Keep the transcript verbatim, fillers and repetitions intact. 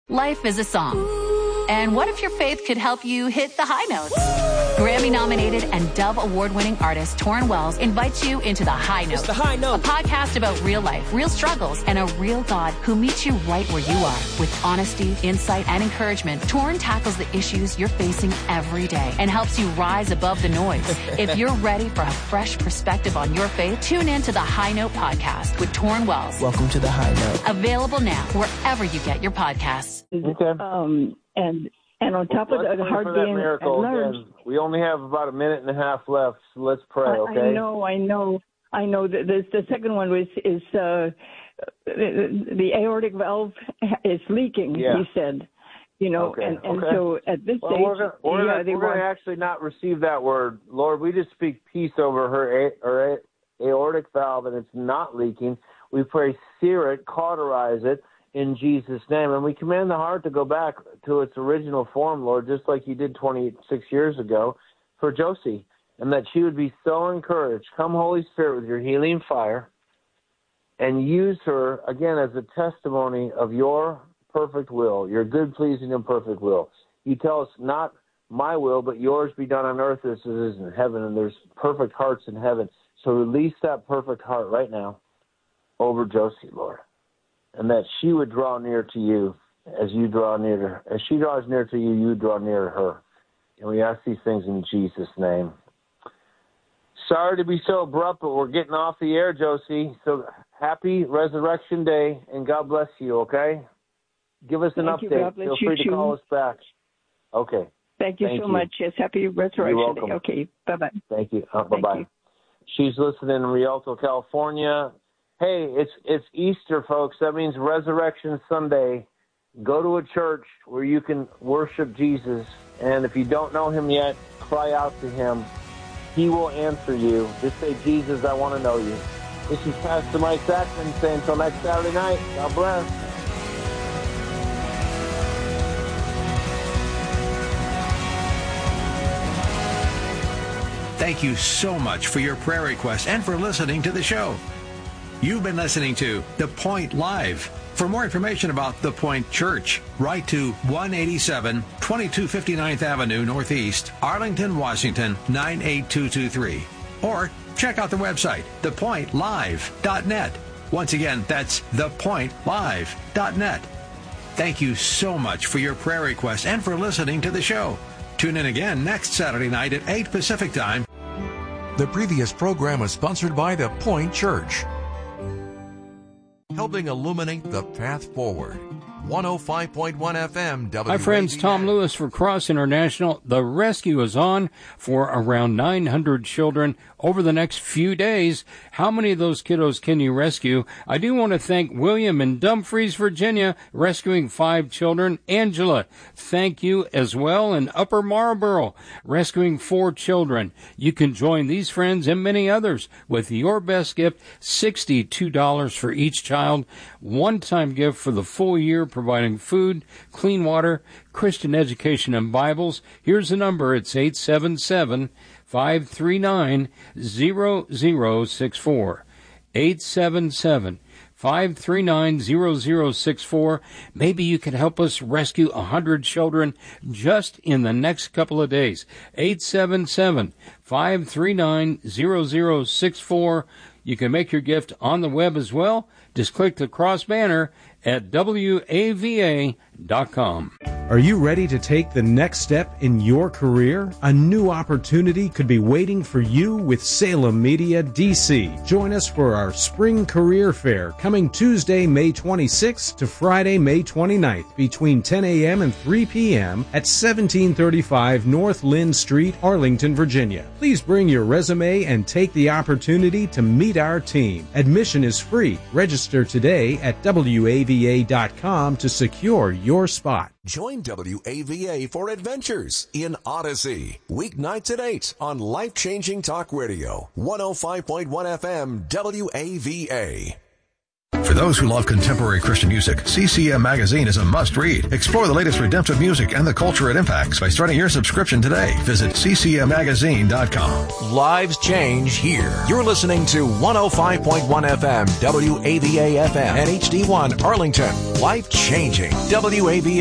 Life is a song. And what if your faith could help you hit the high notes? Grammy-nominated and Dove Award-winning artist Torrin Wells invites you into The High Note. It's The High Note. A podcast about real life, real struggles, and a real God who meets you right where you are. With honesty, insight, and encouragement, Torrin tackles the issues you're facing every day and helps you rise above the noise. If you're ready for a fresh perspective on your faith, tune in to The High Note podcast with Torrin Wells. Welcome to The High Note. Available now wherever you get your podcasts. Okay. Um, and and on top well, of the hard being at large, we only have about a minute and a half left, so let's pray, okay? I, I know, I know, I know. The, the, the second one was is uh, the, the aortic valve is leaking. Yeah. He said, you know, okay. and, and okay. so at this well, stage, we're going we're yeah, gonna, they we're want... to actually not receive that word, Lord. We just speak peace over her, a, her a, aortic valve, and it's not leaking. We pray, sear it, cauterize it. In Jesus' name. And we command the heart to go back to its original form, Lord, just like you did twenty-six years ago for Josie, and that she would be so encouraged. Come, Holy Spirit, with your healing fire, and use her, again, as a testimony of your perfect will, your good, pleasing, and perfect will. You tell us, not my will, but yours be done on earth as it is in heaven, and there's perfect hearts in heaven. So release that perfect heart right now over Josie, Lord. And that she would draw near to you as you draw near to her. As she draws near to you, you draw near to her. And we ask these things in Jesus' name. Sorry to be so abrupt, but we're getting off the air, Josie. So happy Resurrection Day, and God bless you, okay? Give us an Thank update. You, God bless Feel you free to too. call us back. Okay. Thank you Thank so you. much. Yes, happy Resurrection Day. Okay, bye-bye. Thank you. Uh, bye-bye. you. She's listening in Rialto, California. Hey, it's it's Easter, folks. That means Resurrection Sunday. Go to a church where you can worship Jesus. And if you don't know him yet, cry out to him. He will answer you. Just say, Jesus, I want to know you. This is Pastor Mike Sackman saying until next Saturday night, God bless. Thank you so much for your prayer requests and for listening to the show. You've been listening to The Point Live. For more information about The Point Church, write to one eighty-seven twenty-two fifty-ninth Avenue Northeast, Arlington, Washington, nine eight two two three. Or check out the website, the point live dot net. Once again, that's the point live dot net. Thank you so much for your prayer requests and for listening to the show. Tune in again next Saturday night at eight Pacific Time. The previous program was sponsored by The Point Church, helping illuminate the path forward. one oh five point one F M, W A V A. Hi, friends. Tom Lewis for Cross International. The rescue is on for around nine hundred children over the next few days. How many of those kiddos can you rescue? I do want to thank William in Dumfries, Virginia, rescuing five children. Angela, thank you as well in Upper Marlboro, rescuing four children. You can join these friends and many others with your best gift, sixty-two dollars for each child. One-time gift for the full year, providing food, clean water, Christian education, and Bibles. Here's the number. It's eight seven seven, five three nine, zero zero six four. eight seven seven, five three nine, zero zero six four. Maybe you can help us rescue one hundred children just in the next couple of days. eight seven seven, five three nine, zero zero six four. You can make your gift on the web as well. Just click the cross banner at W A V A dot com. Are you ready to take the next step in your career? A new opportunity could be waiting for you with Salem Media D C. Join us for our Spring Career Fair coming Tuesday, May twenty-sixth to Friday, May twenty-ninth between ten a.m. and three p.m. at seventeen thirty-five North Lynn Street, Arlington, Virginia. Please bring your resume and take the opportunity to meet our team. Admission is free. Register today at W A V A dot com to secure your spot. Join W A V A for Adventures in Odyssey. Weeknights at eight on Life-Changing Talk Radio. one oh five point one F M W A V A. For those who love contemporary Christian music, C C M Magazine is a must-read. Explore the latest redemptive music and the culture it impacts by starting your subscription today. Visit C C M magazine dot com. Lives change here. You're listening to one oh five point one F M W A V A F M and H D one Arlington. Life-changing W A V A.